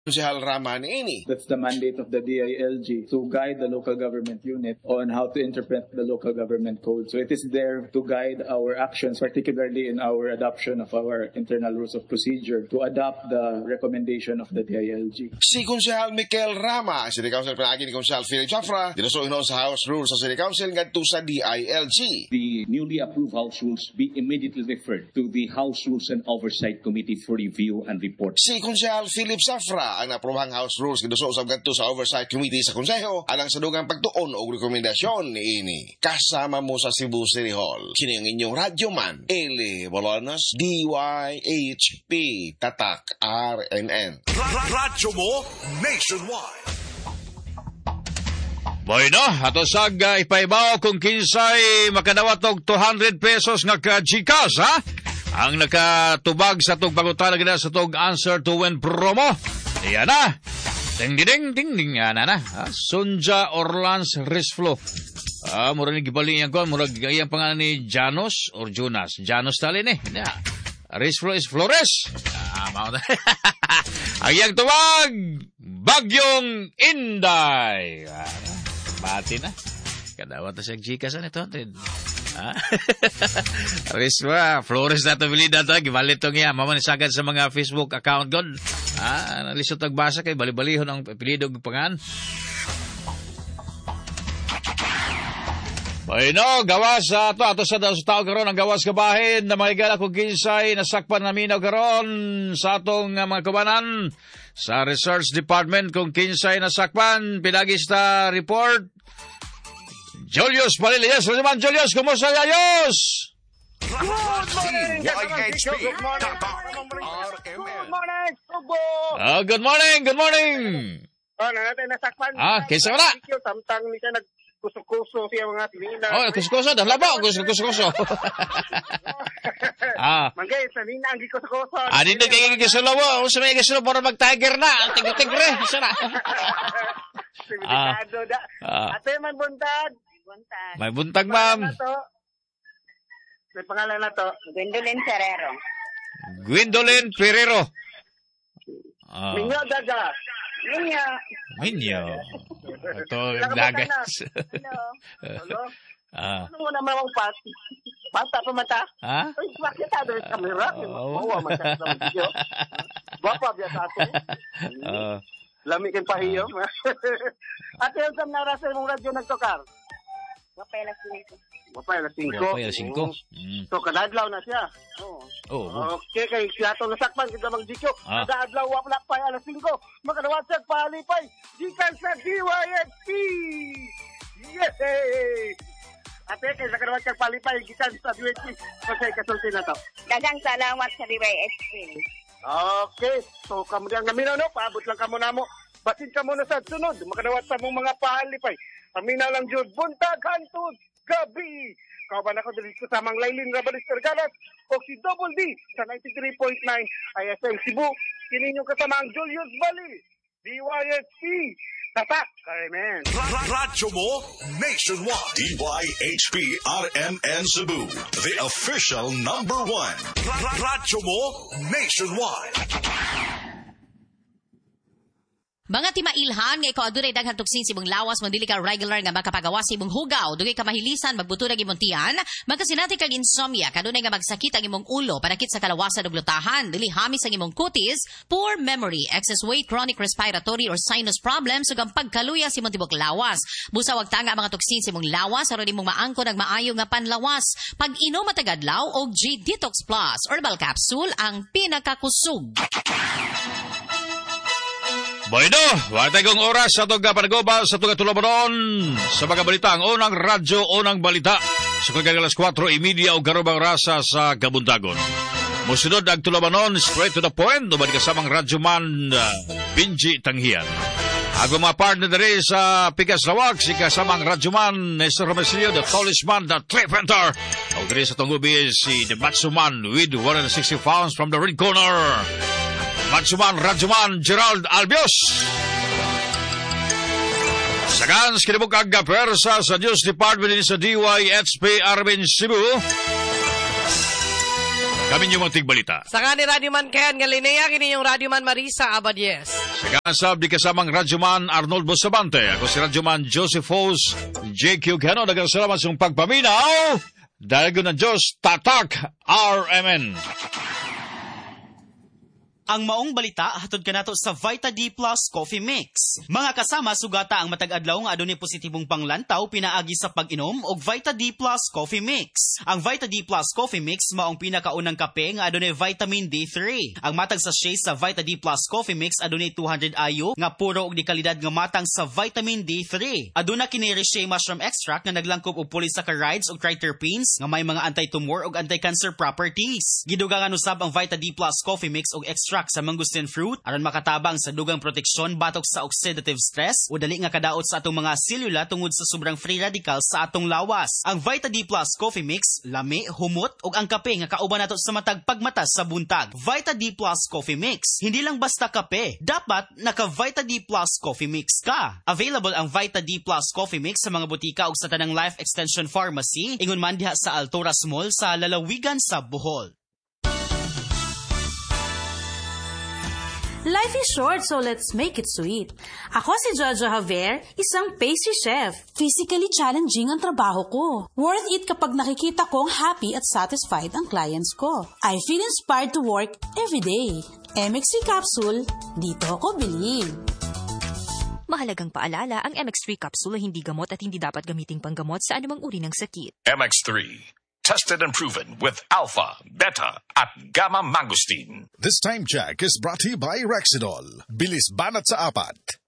Konsehal Rama ini. That's the mandate of the DILG to guide the local government unit on how to interpret the local government code. So it is there to guide our actions, particularly in our adoption of our internal rules of procedure, to adopt the recommendation of the DILG. Si Konsehal Mikel Rama, City Council pinagi ni Konsehal Philip Zafra, dinuso sa House Rules sa City Council ngadto sa DILG. The newly approved House Rules be immediately referred to the House Rules and Oversight Committee for review and report. Si Konsehal Philip Zafra, ang naprobahang House Rules ginuso usab ngadto sa Oversight Committee sa Konseho alang sa dugang pagtuon og rekomendasyon niini. Kasama mo sa Cebu City Hall. Kini ang inyong radyoman, Eli Bolanos, DYHP, Tatak, RMN. Radyo mo nationwide. Bueno, ato sag ipaibaw kung kinsay makadawat og 200 pesos nga ka-Gcash, ha? Ang nakatubag sa tog pangutana gina sa tog Answer to Win promo. Iyan na. Ding ding ding ding yan na. Sunja Orlans Risflo. Mura ni gibaling yan ko. Mura gayang pangalan ni Janos or Jonas. Janos talin eh. Risflo is Flores. Ang iyang tuwag, Bagyong Inday. Bati na. Kadawat na siya Gcash na ito. Riswa, Flores na tabilidad ito. Gibalit ito nga. Mamanisagad sa mga Facebook account god. Nalisot nagbasa kay bali-balihon ang pilidog pangan. Bueno, gawas ato sa tao karon ang gawas kabahin na mahigala kung kinsay nasakpan na minaw karon sa atong mga kabanan sa Research Department kung kinsay nasakpan pinagista report. Julius Palilias, naman Julius, kumusta Julius? Good morning! Good morning, Subo! Good morning, good morning! Natin nasakpan. Kaysa wala? Samtang ni siya nagkuso-kuso siya mga tinina. Kuso-kuso, dahil ba? Kuso-kuso. Manggay, sanina ang gikuso-kuso. Dito kayo gisulo mo. Sa may gisulo para mag-tiger na. Tigre-tigre. Isa na. Delikado da. Ate, man buntag. May buntag, ma'am. May pangalan na to. Gwendolyn Ferrero. Gwendolyn Ferrero. Minyo, Daga. Minyo. Ito, dagas. Hello? Ano mo naman ang pata pa mata? Ay, bakit tayo yung kamera? Mawa masyado sa video. Bapa, biya sa ato. Lami kang pahiyo. Ate, yung sam narasa mong radyo nagtokar? Wapay alas 5. Wapay alas 5. So, kadadlaw na siya. Okay, kay siya itong nasakpan, kita mag-GQ. Kadadlaw, wapla pa alas 5. Makadawasag, palipay. Gikan sa DYHP! Yay! Ate, kay nakadawasag, palipay. Gikan sa DYHP. Kasi kasulti na to. Dagang salamat sa DYHP. Okay. So, kamulang naminaw, no? Paabot lang kamo na mo. Batin ka muna sa sunod. Makadawat sa mong mga palipay. Paminaw lang jud buntag hantod gabi. Kauban ako diri sa samang Laylin Rabalis Tergalas o si Double D sa 93.9 IFM Cebu. Kini yung kasamaang Julius Bali, DYHP, Tatak, Carmen. Radyo mo nationwide. DYHP RMN Cebu, the official #1. Radyo mo nationwide. Mga timailhan nga ikaw adunay daghang tuksin si mong lawas mo dili ka regular nga makapagawa si mong hugaw dugay ka mahilisan magbuto na imong tiyan magkasinati kag insomnia kadunay nga magsakit ang imong ulo panakit sa kalawasan ug lutahan dili hamis ang imong kutis poor memory excess weight chronic respiratory or sinus problems ug ang pagkaluya si imong tibok lawas busa wag tanga ang mga tuksin si mong lawas aron imong maangkon ang maayo nga panlawas pag inom matagadlaw og G Detox Plus herbal capsule ang pinakakusog. Bueno, watay kong oras sa itong panagobal sa itong tulabanon sa mga balita. Ang unang radyo, unang balita sa kagagang alas 4:30 o karubang rasa sa Kabuntagon. Musunod ang tulabanon, straight to the point, dumali kasamang radyoman Benji Tanghian. Ako mga partner na rin sa Pikas Lawak, si kasamang radyoman Nestor Romesilio, the tallest man, the Tripenter. O rin sa tunggubi si The Matsuman with 160 pounds from the red corner. Matsuman, Radyoman, Gerald Albios. Sagan, skinibuk aga persa sa News Department sa DYHP Armin Cebu. Kami nyo mga tigbalita. Sa ni Radio Man Ken, Galinea, kini yung Radio Man Marisa Abadies. Sa kansab, di kasamang Radio Man Arnold Bustamante. Ako si Radio Man Joseph Foss, JQ Gano. Nagkasalamat sa pagpaminaw. Dahil ko ng Diyos, tatak RMN. Ang maong balita hatod kanato sa Vita D Plus Coffee Mix. Mga kasama, sugata ang matag-adlaw nga adunay positibong panglantaw pinaagi sa pag-inom og Vita D Plus Coffee Mix. Ang Vita D Plus Coffee Mix maong pinakaunang kape nga adunay vitamin D3. Ang matag sachet sa Vita D Plus Coffee Mix adunay 200 IU nga puro og di kalidad nga matang sa vitamin D3. Aduna kini Reishi mushroom extract nga naglangkob og polysaccharides ug triterpenes nga may mga anti-tumor ug anti-cancer properties. Gidugangan usab ang Vita D Plus Coffee Mix og extract sa mangosteen fruit aron makatabang sa dugang proteksyon batok sa oxidative stress o dali nga kadaot sa atong mga selula tungod sa sobrang free radicals sa atong lawas. Ang Vita D Plus Coffee Mix, lami, humot ug ang kape nga kauban nato sa matag pagmata sa buntag. Vita D Plus Coffee Mix, hindi lang basta kape, dapat naka Vita D Plus Coffee Mix ka. Available ang Vita D Plus Coffee Mix sa mga butika ug sa tanang Life Extension Pharmacy ingon man diha sa Alturas Mall sa Lalawigan sa Bohol. Life is short, so let's make it sweet. Ako si Jojo Javier, isang pastry chef. Physically challenging ang trabaho ko. Worth it kapag nakikita kong happy at satisfied ang clients ko. I feel inspired to work every day. MX3 capsule, dito ako bilhin. Mahalagang paalala, ang MX3 capsule ay hindi gamot at hindi dapat gamiting panggamot sa anumang uri ng sakit. MX3. Tested and proven with alpha, beta, at gamma mangosteen. This time check is brought to you by Rexidol. Bilis banat sa apat.